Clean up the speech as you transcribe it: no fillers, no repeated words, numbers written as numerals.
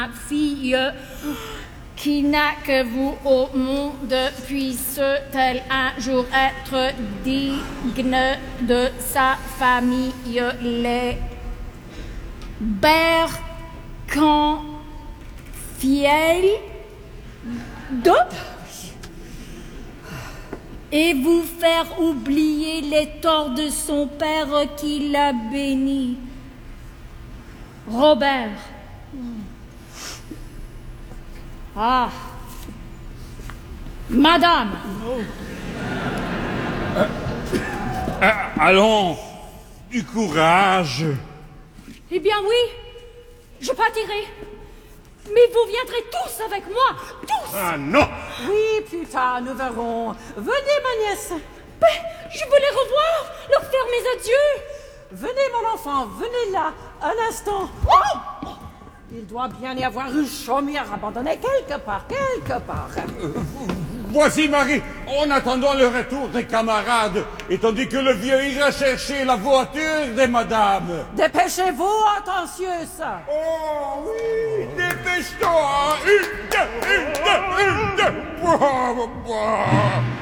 fille qui n'a que vous au monde puisse-t-elle un jour être digne de sa famille. Les Berkenfield de et vous faire oublier les torts de son père qui l'a béni. Robert. Ah. Madame. Allons, du courage. Eh bien oui, je partirai. Mais vous viendrez tous avec moi, tous. Ah non. Oui, plus tard, nous verrons. Venez, ma nièce. Mais je veux les revoir, leur faire mes adieux. Venez, mon enfant, venez là, un instant. Oh! Il doit bien y avoir une chaumière abandonnée quelque part. Voici Marie, en attendant le retour des camarades, et tandis que le vieux ira chercher la voiture des madames. Dépêchez-vous, attentionneuse. Oh oui, dépêche-toi. Une, deux.